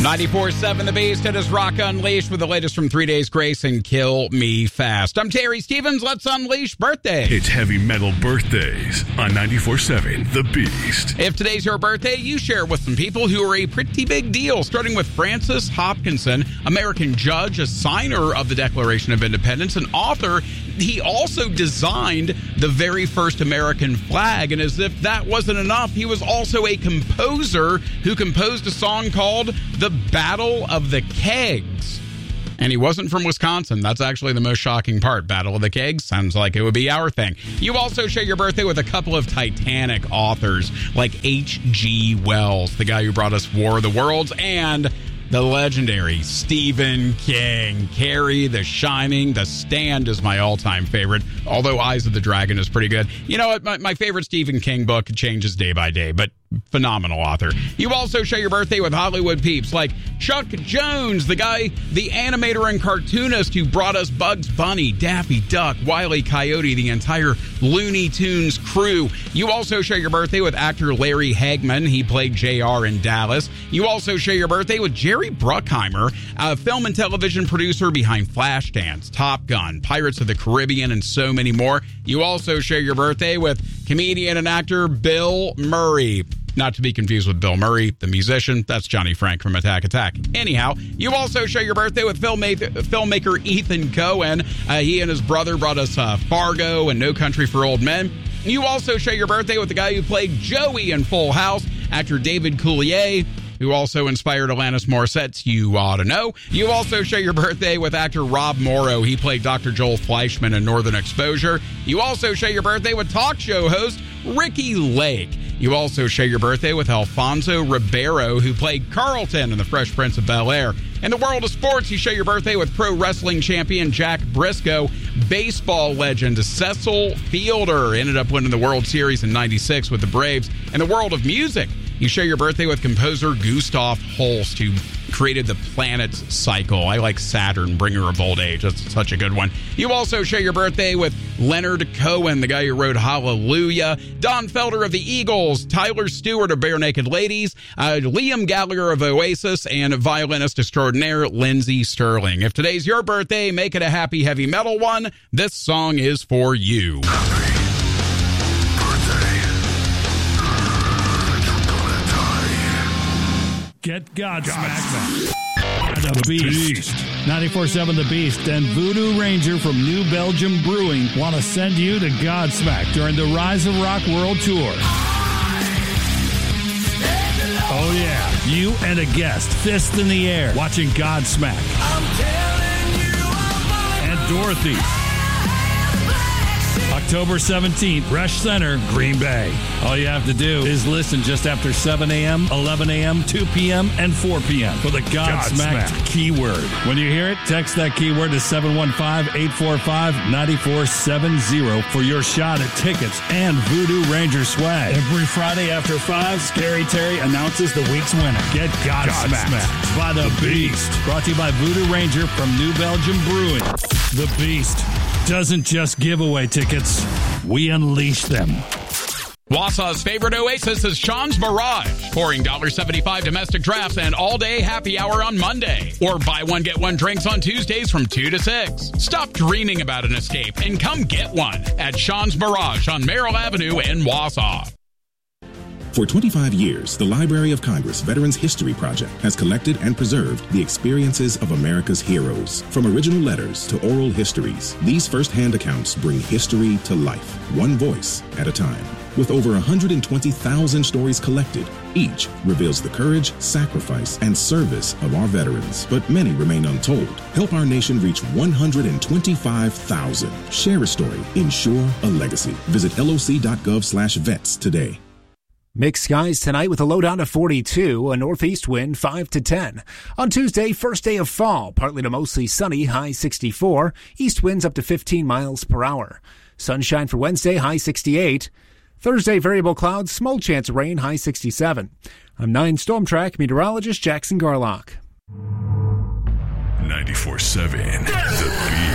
94.7 The Beast. It is Rock Unleashed with the latest from 3 Days Grace and Kill Me Fast. I'm Terry Stevens. Let's unleash birthday. It's heavy metal birthdays on 94.7 The Beast. If today's your birthday, you share it with some people who are a pretty big deal, starting with Francis Hopkinson, American judge, a signer of the Declaration of Independence, an author. He also designed the very first American flag, and as if that wasn't enough, he was also a composer who composed a song called The Battle of the Kegs. And he wasn't from Wisconsin. That's actually the most shocking part. Battle of the Kegs sounds like it would be our thing. You also share your birthday with a couple of Titanic authors like H.G. Wells, the guy who brought us War of the Worlds, and the legendary Stephen King. Carrie, The Shining, The Stand is my all-time favorite, although Eyes of the Dragon is pretty good. You know what? My favorite Stephen King book changes day by day, but phenomenal author. You also share your birthday with Hollywood peeps like Chuck Jones, the animator and cartoonist who brought us Bugs Bunny, Daffy Duck, Wile E. Coyote, the entire Looney Tunes crew. You also share your birthday with actor Larry Hagman. He played JR in Dallas. You also share your birthday with Jerry Bruckheimer, a film and television producer behind Flashdance, Top Gun, Pirates of the Caribbean, and so many more. You also share your birthday with comedian and actor Bill Murray. Not to be confused with Bill Murray, the musician. That's Johnny Frank from Attack Attack. Anyhow, you also share your birthday with filmmaker Ethan Coen. He and his brother brought us Fargo and No Country for Old Men. You also share your birthday with the guy who played Joey in Full House, actor David Coulier, who also inspired Alanis Morissette's You Ought to Know. You also share your birthday with actor Rob Morrow. He played Dr. Joel Fleischman in Northern Exposure. You also share your birthday with talk show host Ricky Lake. You also share your birthday with Alfonso Ribeiro, who played Carlton in The Fresh Prince of Bel-Air. In the world of sports, you share your birthday with pro wrestling champion Jack Briscoe. Baseball legend Cecil Fielder ended up winning the World Series in '96 with the Braves. In the world of music, you share your birthday with composer Gustav Holst, who created the planet's cycle. I like Saturn, bringer of old age. That's such a good one. You also share your birthday with Leonard Cohen, the guy who wrote Hallelujah, Don Felder of the Eagles, Tyler Stewart of Bare Naked Ladies, Liam Gallagher of Oasis, and violinist extraordinaire Lindsey Sterling. If today's your birthday, make it a happy heavy metal one. This song is for you. Get Godsmack. The Beast. 94.7 The Beast and Voodoo Ranger from New Belgium Brewing want to send you to Godsmack during the Rise of Rock World Tour. Oh yeah, you and a guest, fist in the air, watching Godsmack. And Dorothy. October 17th, Resch Center, Green Bay. All you have to do is listen just after 7 a.m., 11 a.m., 2 p.m., and 4 p.m. for the Godsmack keyword. When you hear it, text that keyword to 715-845-9470 for your shot at tickets and Voodoo Ranger swag. Every Friday after 5, Scary Terry announces the week's winner. Get Godsmack by The Beast. Brought to you by Voodoo Ranger from New Belgium Brewing. The Beast doesn't just give away tickets, we unleash them. Wausau's favorite oasis is Sean's Mirage, pouring $1.75 domestic drafts and all-day happy hour on Monday. Or buy one, get one drinks on Tuesdays from 2 to 6. Stop dreaming about an escape and come get one at Sean's Mirage on Merrill Avenue in Wausau. For 25 years, the Library of Congress Veterans History Project has collected and preserved the experiences of America's heroes. From original letters to oral histories, these first-hand accounts bring history to life, one voice at a time. With over 120,000 stories collected, each reveals the courage, sacrifice, and service of our veterans. But many remain untold. Help our nation reach 125,000. Share a story. Ensure a legacy. Visit loc.gov/vets today. Mixed skies tonight with a low down to 42, a northeast wind 5 to 10. On Tuesday, first day of fall, partly to mostly sunny, high 64. East winds up to 15 miles per hour. Sunshine for Wednesday, high 68. Thursday, variable clouds, small chance of rain, high 67. I'm 9 Storm Track meteorologist Jackson Garlock. 94.7 The Beast.